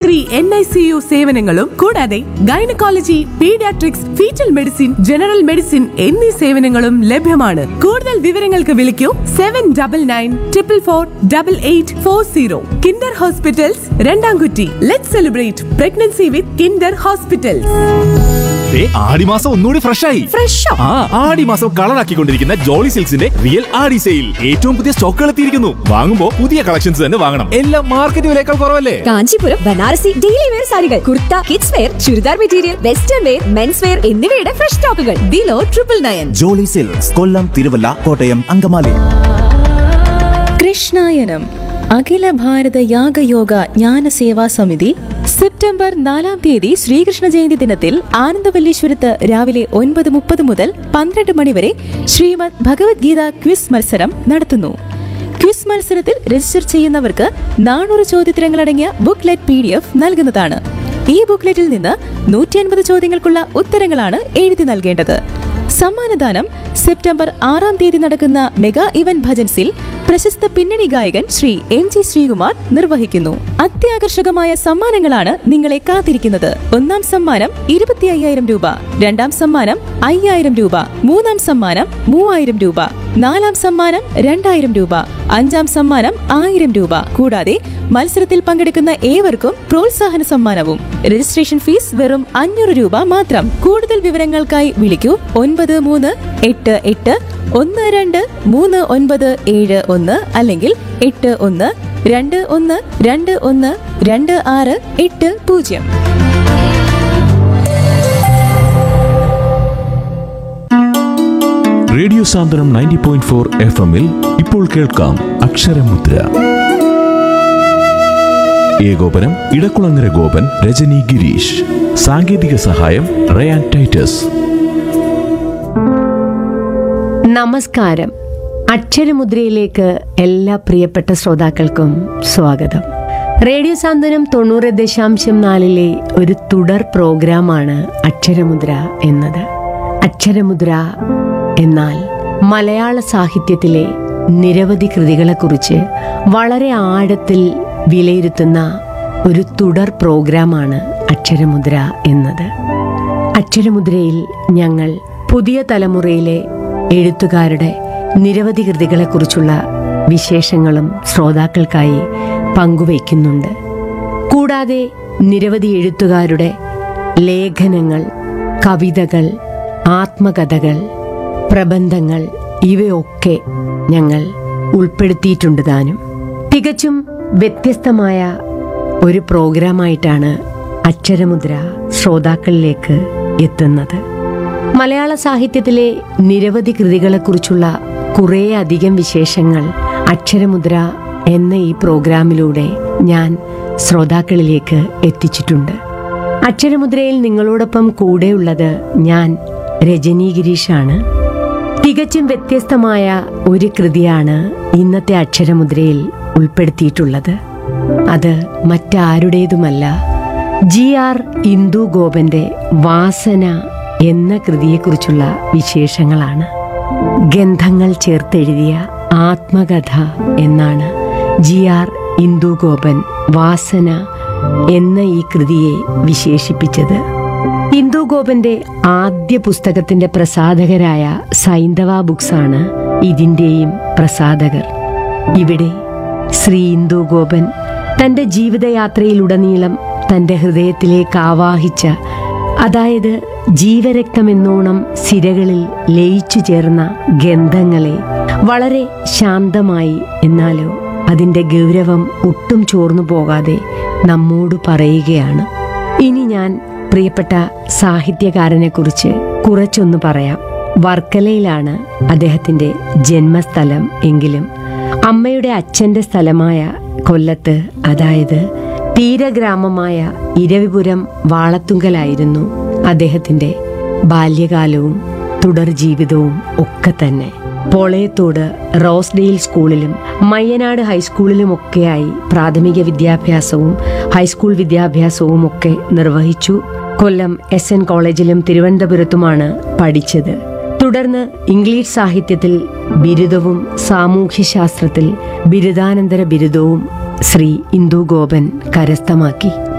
NICU സേവനങ്ങളും കൂടാതെ gynaecology, paediatrics, fetal medicine, general medicine എന്നീ സേവനങ്ങളും ലഭ്യമാണ്. കൂടുതൽ വിവരങ്ങൾക്ക് വിളിക്കൂ 7994448840. Kinder hospitals രണ്ടാംകുറ്റി. Let's celebrate pregnancy with Kinder hospitals. ആടിമാസം ഒന്നുകൂടി ഫ്രഷായി. ഫ്രഷോ? ആ, ആടിമാസം കളറാക്കിക്കൊണ്ടിരിക്കുന്ന ജോളി സിൽക്സിന്റെ റിയൽ ആടി സെയിൽ. ഏറ്റവും പുതിയ സ്റ്റോക്കുകൾ എത്തിയിരിക്കുന്നു. വാങ്ങുമ്പോ പുതിയ കളക്ഷൻസ് തന്നെ വാങ്ങണം. എല്ലാം മാർക്കറ്റ് വിലയേക്കാൾ കുറവല്ലേ? കാഞ്ചീപുരം, ബനാറസി, ഡെയിലി വെയർ സാരികൾ, kurta, kids wear, churidar material, western wear, men's wear എന്നിവയുടെ ഫ്രഷ് സ്റ്റോക്കുകൾ ബിലോ 999. ജോളി സിൽക്സ്, കൊല്ലം, തിരുവല്ല, കോട്ടയം, അങ്കമാലി. കൃഷ്ണായനം അഖില ഭാരത യാഗയോഗ ജ്ഞാന സേവാ സമിതി സെപ്റ്റംബർ 4 തീയതി ശ്രീകൃഷ്ണ ജയന്തി ദിനത്തിൽ ആനന്ദവല്ലീശ്വരത്ത് രാവിലെ 9:30 മുതൽ 12 മണിവരെ ശ്രീമദ് ഭഗവത്ഗീത ക്വിസ് മത്സരം നടത്തുന്നു. ക്വിസ് മത്സരത്തിൽ രജിസ്റ്റർ ചെയ്യുന്നവർക്ക് 400 ചോദ്യോത്തരങ്ങളടങ്ങിയ ബുക്ക്ലെറ്റ് PDF നൽകുന്നതാണ്. ഈ ബുക്ക്ലെറ്റിൽ നിന്ന് 150 ചോദ്യങ്ങൾക്കുള്ള ഉത്തരങ്ങളാണ് എഴുതി നൽകേണ്ടത്. സമ്മാനദാനം സെപ്റ്റംബർ 6 തീയതി നടക്കുന്ന മെഗാ ഇവന്റ് ഭജൻസിൽ പ്രശസ്ത പിന്നണി ഗായകൻ ശ്രീ MG ശ്രീകുമാർ നിർവഹിക്കുന്നു. അത്യാകർഷകമായ സമ്മാനങ്ങളാണ് നിങ്ങളെ കാത്തിരിക്കുന്നത്. 1ാം സമ്മാനം 25,000 രൂപ, 2ാം സമ്മാനം 5,000 രൂപ, 3ാം സമ്മാനം 3,000 രൂപ, 4ാം സമ്മാനം 2,000 രൂപ, 5ാം സമ്മാനം 1,000 രൂപ. കൂടാതെ മത്സരത്തിൽ പങ്കെടുക്കുന്ന ഏവർക്കും പ്രോത്സാഹന സമ്മാനവും. രജിസ്ട്രേഷൻ ഫീസ് വെറും 500 രൂപ മാത്രം. കൂടുതൽ വിവരങ്ങൾക്കായി വിളിക്കൂ 9388123971 അല്ലെങ്കിൽ 8121212680. റേഡിയോ സാന്ത്വനം 90.4 FM-ൽ ഇപ്പോൾ കേൾക്കാം അക്ഷരമുദ്ര. ഏകോപനം ഇടക്കുളങ്ങര ഗോപൻ, രജനി ഗിരീഷ്. സാങ്കേതിക സഹായം റയാൻ ടൈറ്റസ്. നമസ്കാരം. അക്ഷരമുദ്രയിലേക്ക് എല്ലാ പ്രിയപ്പെട്ട ശ്രോതാക്കൾക്കും സ്വാഗതം. റേഡിയോ സാന്ത്വനം 90.4 ഒരു തുടർ പ്രോഗ്രാമാണ് അക്ഷരമുദ്ര എന്നത്. അക്ഷരമുദ്ര എന്നാൽ മലയാള സാഹിത്യത്തിലെ നിരവധി കൃതികളെക്കുറിച്ച് വളരെ ആഴത്തിൽ വിലയിരുത്തുന്ന ഒരു തുടർ പ്രോഗ്രാമാണ് അക്ഷരമുദ്ര എന്നത്. അക്ഷരമുദ്രയിൽ ഞങ്ങൾ പുതിയ തലമുറയിലെ എഴുത്തുകാരുടെ നിരവധി കൃതികളെക്കുറിച്ചുള്ള വിശേഷങ്ങളും ശ്രോതാക്കൾക്കായി പങ്കുവയ്ക്കുന്നുണ്ട്. കൂടാതെ നിരവധി എഴുത്തുകാരുടെ ലേഖനങ്ങൾ, കവിതകൾ, ആത്മകഥകൾ, പ്രബന്ധങ്ങൾ ഇവയൊക്കെ ഞങ്ങൾ ഉൾപ്പെടുത്തിയിട്ടുണ്ട് താനും. തികച്ചും വ്യത്യസ്തമായ ഒരു പ്രോഗ്രാമായിട്ടാണ് അക്ഷരമുദ്ര ശ്രോതാക്കളിലേക്ക് എത്തുന്നത്. മലയാള സാഹിത്യത്തിലെ നിരവധി കൃതികളെക്കുറിച്ചുള്ള കുറേയധികം വിശേഷങ്ങൾ അക്ഷരമുദ്ര എന്ന ഈ പ്രോഗ്രാമിലൂടെ ഞാൻ ശ്രോതാക്കളിലേക്ക് എത്തിച്ചിട്ടുണ്ട്. അക്ഷരമുദ്രയിൽ നിങ്ങളോടൊപ്പം കൂടെയുള്ളത് ഞാൻ, രജനി ഗിരീഷാണ്. തികച്ചും വ്യത്യസ്തമായ ഒരു കൃതിയാണ് ഇന്നത്തെ അക്ഷരമുദ്രയിൽ ഉൾപ്പെടുത്തിയിട്ടുള്ളത്. അത് മറ്റാരുടേതുമല്ല, GR ഇന്ദു ഗോപന്റെ വാസന എന്ന കൃതിയെക്കുറിച്ചുള്ള വിശേഷങ്ങളാണ്. ഗന്ധങ്ങൾ ചേർത്തെഴുതിയ ആത്മകഥ എന്നാണ് GR ഇന്ദു ഗോപൻ വാസന എന്ന ഈ കൃതിയെ വിശേഷിപ്പിച്ചത്. ഇന്ദു ഗോപന്റെ ആദ്യ പുസ്തകത്തിന്റെ പ്രസാധകരായ സൈന്ധവ ബുക്സാണ് ഇതിന്റെയും പ്രസാധകർ. ഇവിടെ ശ്രീ ഇന്ദു ഗോപൻ തന്റെ ജീവിതയാത്രയിലുടനീളം തന്റെ ഹൃദയത്തിലേക്ക് ആവാഹിച്ച, അതായത് ജീവരക്തമെന്നോണം സിരകളിൽ ലയിച്ചു ചേർന്ന ഗന്ധങ്ങളെ വളരെ ശാന്തമായി, എന്നാലോ അതിന്റെ ഗൗരവം ഒട്ടും ചോർന്നു പോകാതെ നമ്മോട് പറയുകയാണ്. ഇനി ഞാൻ പ്രിയപ്പെട്ട സാഹിത്യകാരനെക്കുറിച്ച് കുറച്ചൊന്ന് പറയാം. വർക്കലയിലാണ് അദ്ദേഹത്തിന്റെ ജന്മസ്ഥലം എങ്കിലും അമ്മയുടെ അച്ഛന്റെ സ്ഥലമായ കൊല്ലത്ത്, അതായത് തീരഗ്രാമമായ ഇരവിപുരം വാളത്തുങ്കലായിരുന്നു അദ്ദേഹത്തിന്റെ ബാല്യകാലവും തുടർ ജീവിതവും ഒക്കെ തന്നെ. പോളയത്തോട് റോസ്ഡെയിൽ സ്കൂളിലും മയ്യനാട് ഹൈസ്കൂളിലുമൊക്കെയായി പ്രാഥമിക വിദ്യാഭ്യാസവും ഹൈസ്കൂൾ വിദ്യാഭ്യാസവും ഒക്കെ നിർവഹിച്ചു. കൊല്ലം SN കോളേജിലും തിരുവനന്തപുരത്തുമാണ് പഠിച്ചത്. തുടർന്ന് ഇംഗ്ലീഷ് സാഹിത്യത്തിൽ ബിരുദവും സാമൂഹ്യശാസ്ത്രത്തിൽ ബിരുദാനന്തര ബിരുദവും ശ്രീ ഇന്ദു ഗോപൻ കരസ്ഥമാക്കി.